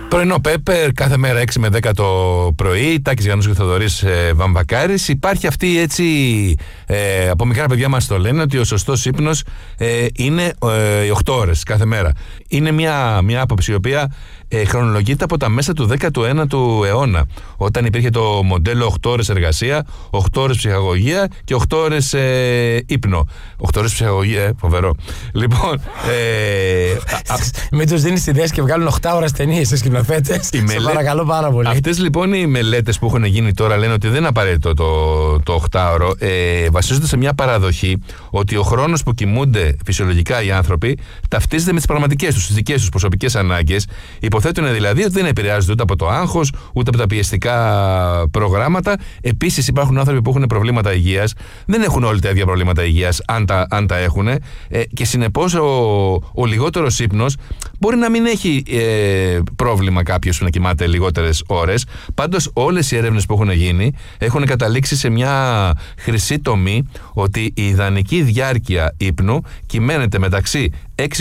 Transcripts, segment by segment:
Πρωινό Πέπερ, κάθε μέρα 6 με 10 το πρωί. Τάκης Γιάννους και Θοδωρής Βαμβακάρης. Υπάρχει αυτή έτσι, από μικρά παιδιά μας το λένε, ότι ο σωστός ύπνος είναι 8 ώρες κάθε μέρα. Είναι μια άποψη η οποία χρονολογείται από τα μέσα του 19ου αιώνα, όταν υπήρχε το μοντέλο 8 ώρες εργασία, 8 ώρες ψυχαγωγία και 8 ώρες ύπνο. 8 ώρες ψυχαγωγία, φοβερό. Λοιπόν, μην τους δίνεις ιδέες και βγάλουν 8 ώρες ταινίες στις σκηνοθέτες. Σε παρακαλώ πάρα πολύ. Αυτές λοιπόν οι μελέτες που έχουν γίνει τώρα λένε ότι δεν είναι απαραίτητο το 8ωρο. Βασίζονται σε μια παραδοχή ότι ο χρόνος που κοιμούνται φυσιολογικά οι άνθρωποι ταυτίζεται με τις πραγματικές τους, τις δικές τους προσωπικές ανάγκες. Υποθέτουν δηλαδή ότι δεν επηρεάζονται ούτε από το άγχος, ούτε από τα πιεστικά προγράμματα. Επίσης, υπάρχουν άνθρωποι που έχουν προβλήματα υγείας. Δεν έχουν όλοι τα ίδια προβλήματα υγείας, αν τα έχουν. Και συνεπώς, ο λιγότερος ύπνος μπορεί να μην έχει πρόβλημα κάποιος που να κοιμάται λιγότερες ώρες. Πάντως, όλες οι έρευνες που έχουν γίνει έχουν καταλήξει σε μια χρυσή τομή, ότι η ιδανική διάρκεια ύπνου κυμαίνεται μεταξύ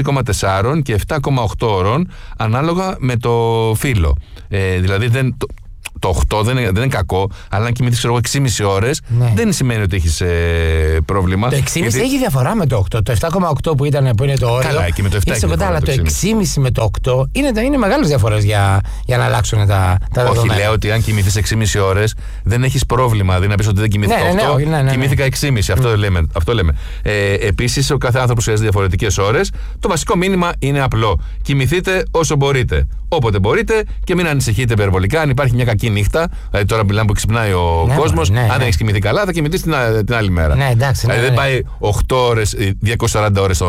6,4 και 7,8 ώρων, ανάλογα με το φύλο. Δηλαδή το 8 δεν είναι κακό, αλλά αν κοιμηθείς 6,5 ώρες, δεν σημαίνει ότι έχεις πρόβλημα. Το 6,5 έχει διαφορά με το 8. Το 7,8 που είναι το όριο. Καλά, και με το 7 έχει κοντά, αλλά το 6,5 με το 8 είναι μεγάλες διαφορές για να αλλάξουν τα δεδομένα. Όχι, λέω ότι αν κοιμηθείς 6,5 ώρες, δεν έχεις πρόβλημα. Δηλαδή να πεις ότι δεν κοιμήθηκα 8, κοιμήθηκα 6,5. Αυτό λέμε. Επίσης, ο κάθε άνθρωπος χρειάζεται διαφορετικές ώρες. Το βασικό μήνυμα είναι απλό. Κοιμηθείτε όσο μπορείτε. Όποτε μπορείτε και μην ανησυχείτε υπερβολικά. Αν υπάρχει μια κακή νύχτα, δηλαδή τώρα μιλάμε που ξυπνάει ο κόσμος, αν δεν έχεις κοιμηθεί καλά, θα κοιμηθείς την άλλη μέρα. Ναι, εντάξει. Δεν πάει 8 ώρες, 240 ώρες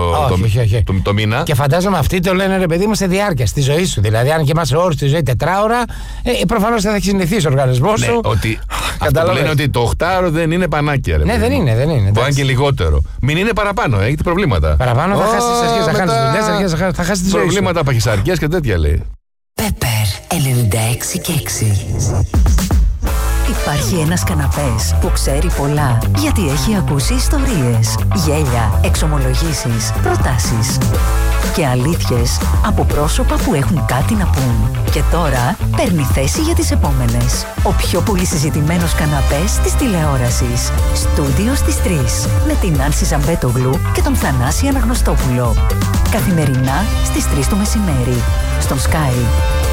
το μήνα. Και φαντάζομαι αυτοί το λένε, ρε παιδί μου, σε διάρκεια, στη ζωή σου. Δηλαδή, αν κοιμάσαι ώρες στη ζωή 4 ώρα, προφανώς θα έχει συνηθίσει ο οργανισμός σου. Ότι αυτό που λένε ότι το 8ωρο δεν είναι πανάκια. Ναι, δεν είναι. Μπορεί και λιγότερο. Μην είναι παραπάνω, έχετε προβλήματα. Παραπάνω θα χάσεις αρχές, θα χάσεις δουλειές, θα χάσεις τη ζωή σου. Προβλήματα παχυσαρκίας και τέτοια λέει. Pepper 96 και 6. Υπάρχει ένας καναπές που ξέρει πολλά, γιατί έχει ακούσει ιστορίες, γέλια, εξομολογήσεις, προτάσεις και αλήθειες από πρόσωπα που έχουν κάτι να πούν. Και τώρα παίρνει θέση για τις επόμενες. Ο πιο πολύ συζητημένος καναπές της τηλεόρασης. Στούντιο στις 3 με την Άνση Ζαμπέτογλου και τον Θανάση Αναγνωστόπουλο. Καθημερινά στις 3 το μεσημέρι. Στον Sky.